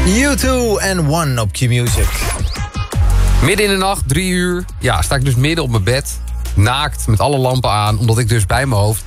U2 en One op Q-Music. Midden in de nacht, 3 uur. Ja, sta ik dus midden op mijn bed. Naakt, met alle lampen aan. Omdat ik dus bij mijn hoofd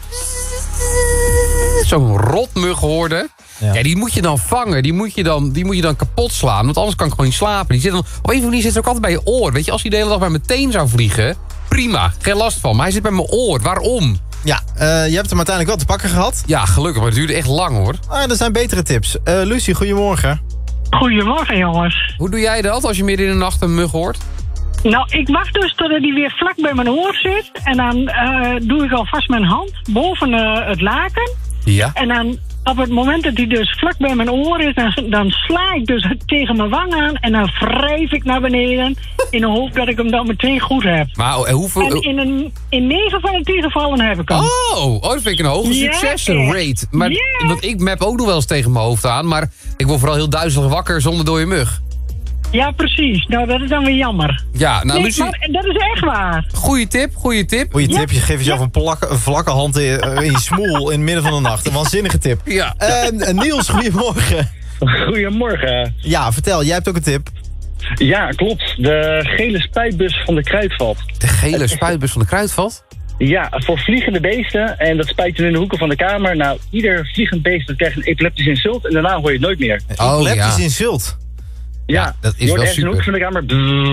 zo'n rotmug hoorde. Ja, die moet je dan vangen. Die moet je dan kapot slaan. Want anders kan ik gewoon niet slapen. Die zit dan, op een of andere manier zit hij ook altijd bij je oor. Weet je, als hij de hele dag bij mijn teen zou vliegen... prima, geen last van. Maar hij zit bij mijn oor. Waarom? Ja, je hebt hem uiteindelijk wel te pakken gehad. Ja, gelukkig. Maar het duurde echt lang, hoor. Er zijn betere tips. Lucie, goedemorgen. Goedemorgen, jongens. Hoe doe jij dat als je midden in de nacht een mug hoort? Nou, ik wacht dus totdat hij weer vlak bij mijn oor zit. En dan doe ik alvast mijn hand boven het laken. Ja. En dan op het moment dat hij dus vlak bij mijn oor is... dan sla ik dus tegen mijn wang aan... en dan wrijf ik naar beneden... in de hoop dat ik hem dan meteen goed heb. Maar hoeveel... En in 9 van de 10 gevallen heb ik hem. Oh, dat vind ik een hoge succesrate. Maar want ik map ook nog wel eens tegen mijn hoofd aan... maar ik word vooral heel duizelig wakker zonder dode mug. Ja, precies. Nou, dat is dan weer jammer. Ja, nou, Lucie... maar dat is echt waar. Goeie tip. Goeie tip, je geeft jezelf een vlakke hand in je smoel in het midden van de nacht. Een waanzinnige tip. Ja. Niels, goedemorgen. Goedemorgen. Ja, vertel, jij hebt ook een tip. Ja, klopt. De gele spuitbus van de Kruidvat. De gele spuitbus van de Kruidvat? Ja, voor vliegende beesten. En dat spuit je in de hoeken van de kamer. Nou, ieder vliegend beest dat krijgt een epileptisch insult. En daarna hoor je het nooit meer. Epileptisch insult? Ja, dat is wel super. in de hoek van de kamer.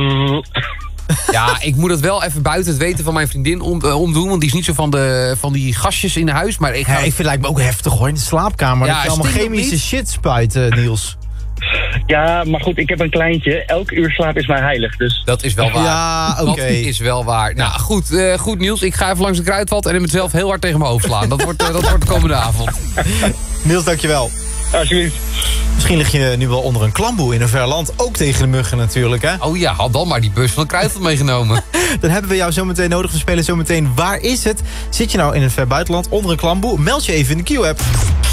Ja, ik moet het wel even buiten het weten van mijn vriendin omdoen. Want die is niet zo van die gastjes in huis. Maar ik vind het lijkt me ook heftig hoor, in de slaapkamer. Ja, dat je allemaal chemische shit spuit, Niels. Ja, maar goed, ik heb een kleintje. Elk uur slaap is mij heilig, dus... Dat is wel waar. Ja, oké. Dat is wel waar. Nou, goed Niels. Ik ga even langs de Kruidvat en hem het zelf heel hard tegen mijn hoofd slaan. Dat wordt de komende avond. Niels, dankjewel. Alsjeblieft. Misschien lig je nu wel onder een klamboe in een ver land. Ook tegen de muggen natuurlijk, hè? Oh ja, had dan maar die bus van de Kruidvat meegenomen. Dan hebben we jou zometeen nodig. We spelen zometeen Waar is het? Zit je nou in een ver buitenland onder een klamboe? Meld je even in de Q-app.